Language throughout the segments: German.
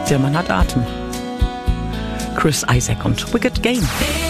Der Mann hat Atem. Chris Isaak und Wicked Game.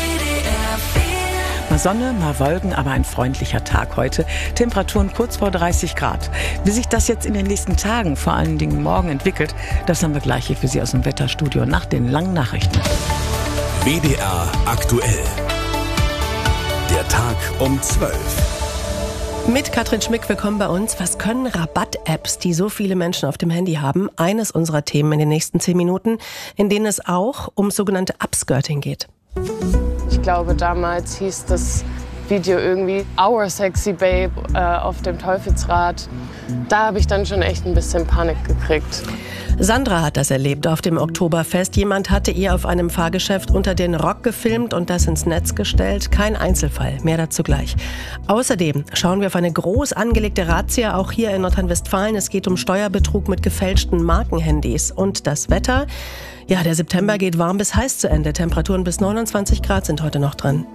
Mal Sonne, mal Wolken, aber ein freundlicher Tag heute. Temperaturen kurz vor 30 Grad. Wie sich das jetzt in den nächsten Tagen, vor allen Dingen morgen, entwickelt, das haben wir gleich hier für Sie aus dem Wetterstudio nach den langen Nachrichten. WDR aktuell. Der Tag um 12. Mit Katrin Schmick, willkommen bei uns. Was können Rabatt-Apps, die so viele Menschen auf dem Handy haben? Eines unserer Themen in den nächsten 10 Minuten, in denen es auch um sogenannte Upskirting geht. Ich glaube, damals hieß das Video irgendwie Our Sexy Babe auf dem Teufelsrad. Da habe ich dann schon echt ein bisschen Panik gekriegt. Sandra hat das erlebt auf dem Oktoberfest. Jemand hatte ihr auf einem Fahrgeschäft unter den Rock gefilmt und das ins Netz gestellt. Kein Einzelfall, mehr dazu gleich. Außerdem schauen wir auf eine groß angelegte Razzia, auch hier in Nordrhein-Westfalen. Es geht um Steuerbetrug mit gefälschten Markenhandys. Und das Wetter? Ja, der September geht warm bis heiß zu Ende. Temperaturen bis 29 Grad sind heute noch drin.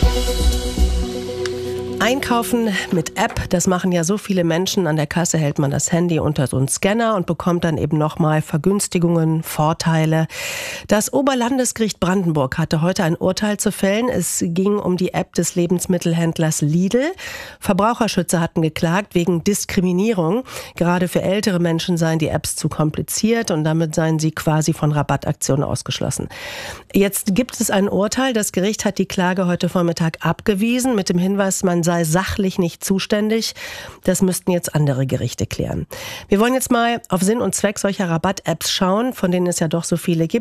Einkaufen mit App, das machen ja so viele Menschen. An der Kasse hält man das Handy unter so einen Scanner und bekommt dann eben nochmal Vergünstigungen, Vorteile. Das Oberlandesgericht Brandenburg hatte heute ein Urteil zu fällen. Es ging um die App des Lebensmittelhändlers Lidl. Verbraucherschützer hatten geklagt wegen Diskriminierung. Gerade für ältere Menschen seien die Apps zu kompliziert und damit seien sie quasi von Rabattaktionen ausgeschlossen. Jetzt gibt es ein Urteil. Das Gericht hat die Klage heute Vormittag abgewiesen mit dem Hinweis, man sei sachlich nicht zuständig. Das müssten jetzt andere Gerichte klären. Wir wollen jetzt mal auf Sinn und Zweck solcher Rabatt-Apps schauen, von denen es ja doch so viele gibt.